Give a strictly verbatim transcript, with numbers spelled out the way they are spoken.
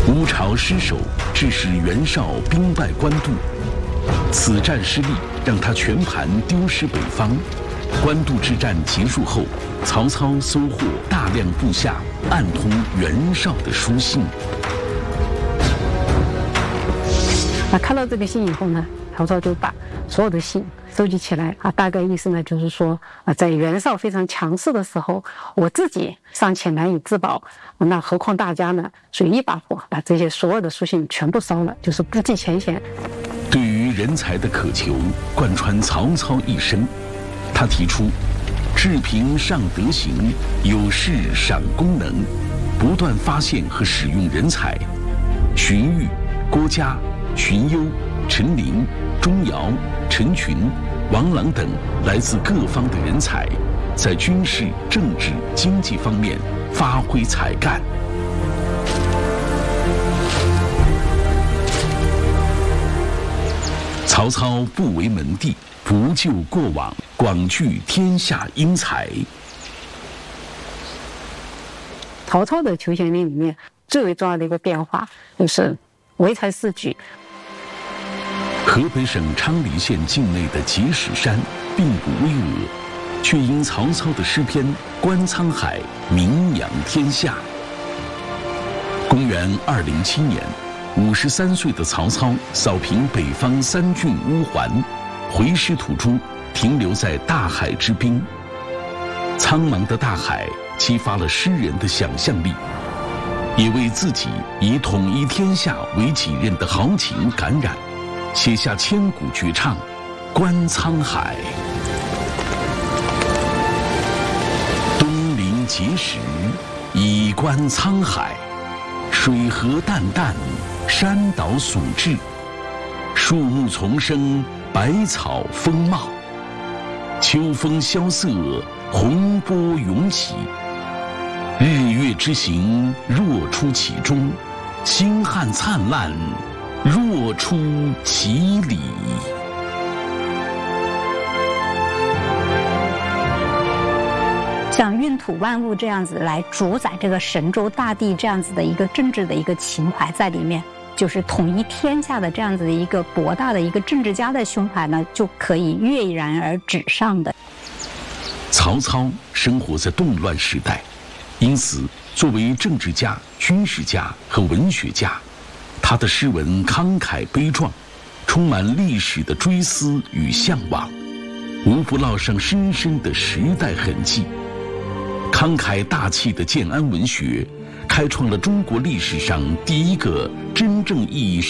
吴朝失守，致使袁绍兵败官渡。此战失利，让他全盘丢失北方。官渡之战结束后，曹操收获大量部下暗通袁绍的书信。 那看到这个信以后呢，曹操就把所有的信收集起来啊，大概意思呢就是说啊，在袁绍非常强势的时候，我自己尚且难以自保，那何况大家呢？所以一把火把这些所有的书信全部烧了，就是不计前嫌。 对于人才的渴求贯穿曹操一生，他提出治平尚德行，有事赏功能，不断发现和使用人才。荀彧、郭嘉、荀攸、陈琳、钟繇、陈群、王朗等来自各方的人才，在军事、政治、经济方面发挥才干。曹操不为门第，不救过往，广聚天下英才。 曹操的求贤令里面最为重要的一个变化就是唯才是举。 河北省昌黎县境内的碣石山并不巍峨，却因曹操的诗篇《观沧海》名扬天下。公元二零七年，五十三岁的曹操扫平北方三郡乌桓，回师途中停留在大海之滨。苍茫的大海激发了诗人的想象力，也为自己以统一天下为己任的豪情感染，写下千古绝唱《观沧海》。东临碣石，以观沧海，水河淡淡，山岛竦峙，树木丛生，百草丰茂。秋风萧瑟，洪波涌起。日月之行，若出其中；星汉灿烂，若出其里。 像运土万物这样子来主宰这个神州大地这样子的一个政治的一个情怀在里面，就是统一天下的这样子的一个博大的一个政治家的胸怀呢，就可以跃然而纸上的。 曹操生活在动乱时代，因此作为政治家、军事家和文学家，他的诗文慷慨悲壮，充满历史的追思与向往，无不烙上深深的时代痕迹。慷慨大气的建安文学，开创了中国历史上第一个真正意义上